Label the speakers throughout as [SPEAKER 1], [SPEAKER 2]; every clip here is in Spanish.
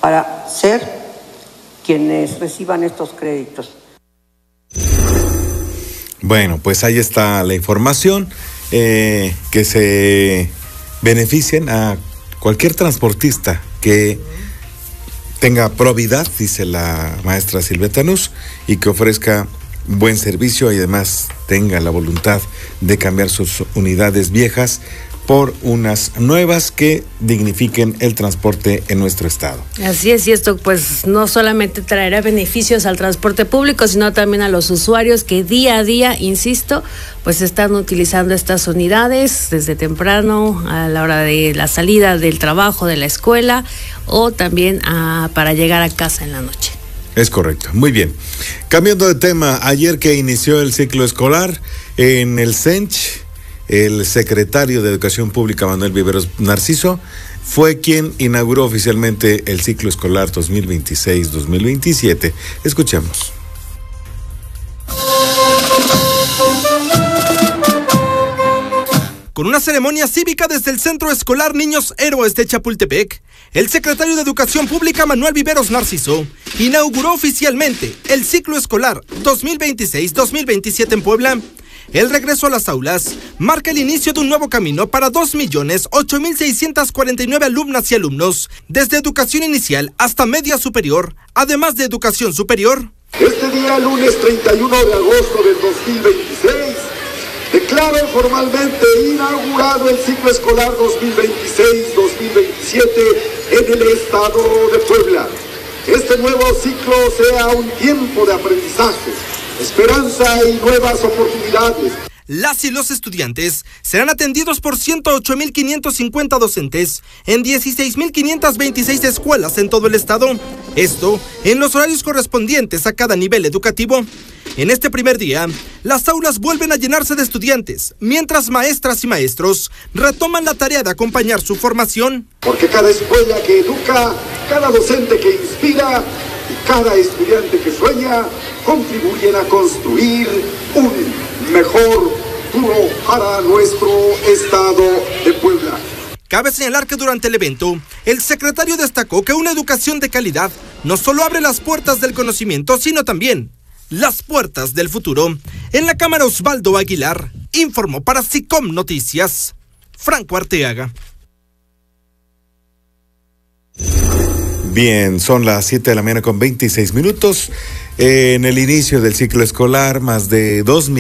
[SPEAKER 1] para ser quienes reciban estos créditos.
[SPEAKER 2] Bueno, pues ahí está la información, que se beneficien a cualquier transportista que tenga probidad, dice la maestra Silveta Nuz, y que ofrezca buen servicio y además tenga la voluntad de cambiar sus unidades viejas por unas nuevas que dignifiquen el transporte en nuestro estado.
[SPEAKER 3] Así es, y esto pues no solamente traerá beneficios al transporte público, sino también a los usuarios que día a día, insisto, pues están utilizando estas unidades desde temprano, a la hora de la salida del trabajo, de la escuela, o también para llegar a casa en la noche.
[SPEAKER 2] Es correcto, muy bien. Cambiando de tema, ayer que inició el ciclo escolar en el CENCH, el secretario de Educación Pública, Manuel Viveros Narciso, fue quien inauguró oficialmente el ciclo escolar 2026-2027. Escuchemos.
[SPEAKER 4] Con una ceremonia cívica desde el Centro Escolar Niños Héroes de Chapultepec, el secretario de Educación Pública, Manuel Viveros Narciso, inauguró oficialmente el ciclo escolar 2026-2027 en Puebla. El regreso a las aulas marca el inicio de un nuevo camino para 2.008.649 alumnas y alumnos, desde educación inicial hasta media superior, además de educación superior.
[SPEAKER 5] Este día, lunes 31 de agosto del 2026, declaro formalmente inaugurado el ciclo escolar 2026-2027 en el estado de Puebla. Este nuevo ciclo sea un tiempo de aprendizaje, esperanza y nuevas oportunidades.
[SPEAKER 4] Las y los estudiantes serán atendidos por 108.550 docentes en 16.526 escuelas en todo el estado. Esto en los horarios correspondientes a cada nivel educativo. En este primer día, las aulas vuelven a llenarse de estudiantes, mientras maestras y maestros retoman la tarea de acompañar su formación.
[SPEAKER 5] Porque cada escuela que educa, cada docente que inspira y cada estudiante que sueña contribuyen a construir un mejor futuro para nuestro estado de Puebla.
[SPEAKER 4] Cabe señalar que durante el evento, el secretario destacó que una educación de calidad no solo abre las puertas del conocimiento, sino también las puertas del futuro. En la cámara, Osvaldo Aguilar informó para SICOM Noticias, Franco Arteaga.
[SPEAKER 2] Bien, son las 7 de la mañana con 26 minutos. En el inicio del ciclo escolar, más de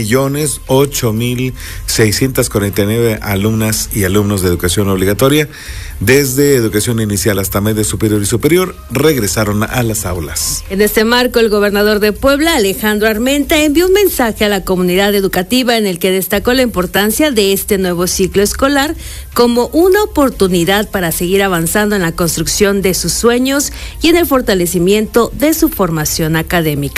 [SPEAKER 2] 2.008.649 alumnas y alumnos de educación obligatoria, desde educación inicial hasta media superior y superior, regresaron a las aulas.
[SPEAKER 3] En este marco, el gobernador de Puebla, Alejandro Armenta, envió un mensaje a la comunidad educativa en el que destacó la importancia de este nuevo ciclo escolar como una oportunidad para seguir avanzando en la construcción de sus sueños y en el fortalecimiento de su formación académica.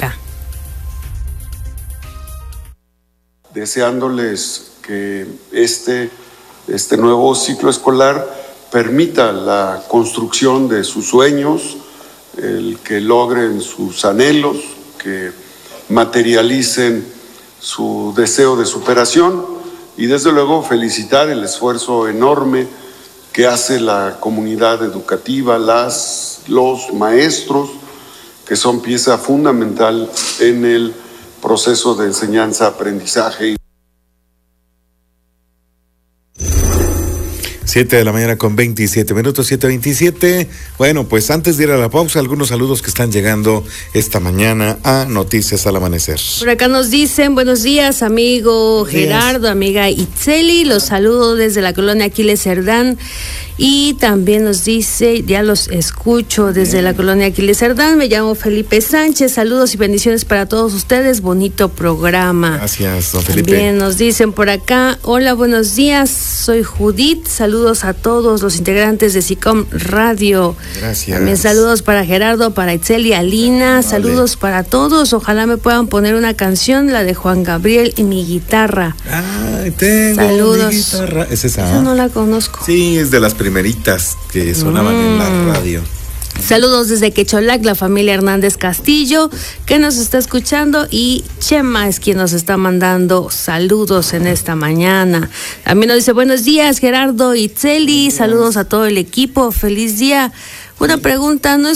[SPEAKER 6] Deseándoles que este nuevo ciclo escolar permita la construcción de sus sueños, el que logren sus anhelos, que materialicen su deseo de superación y desde luego felicitar el esfuerzo enorme que hace la comunidad educativa, los maestros, que son pieza fundamental en el proceso de enseñanza-aprendizaje.
[SPEAKER 2] 7 de la mañana con 27 minutos, 7:27. Bueno, pues antes de ir a la pausa, algunos saludos que están llegando esta mañana a Noticias al Amanecer.
[SPEAKER 3] Por acá nos dicen, buenos días, amigo Gerardo, amiga Itzeli, los saludo desde la colonia Aquiles Cerdán. Y también nos dice, ya los escucho desde la colonia Aquiles Cerdán, me llamo Felipe Sánchez, saludos y bendiciones para todos ustedes, bonito programa.
[SPEAKER 2] Gracias, don Felipe.
[SPEAKER 3] También nos dicen por acá, hola, buenos días, soy Judith, saludos a todos los integrantes de SICOM Radio.
[SPEAKER 2] Gracias.
[SPEAKER 3] También saludos para Gerardo, para Itzeli, Alina, saludos para todos, ojalá me puedan poner una canción, la de Juan Gabriel y mi guitarra.
[SPEAKER 2] Ay, tengo
[SPEAKER 3] saludos.
[SPEAKER 2] Mi guitarra. ¿Es esa?
[SPEAKER 3] Esa no la conozco.
[SPEAKER 2] Sí, es de las primeritas que sonaban en la radio.
[SPEAKER 3] Saludos desde Quecholac, la familia Hernández Castillo, que nos está escuchando, y Chema es quien nos está mandando saludos en esta mañana. También nos dice, buenos días, Gerardo y Itzeli, saludos a todo el equipo, feliz día. Una pregunta, ¿no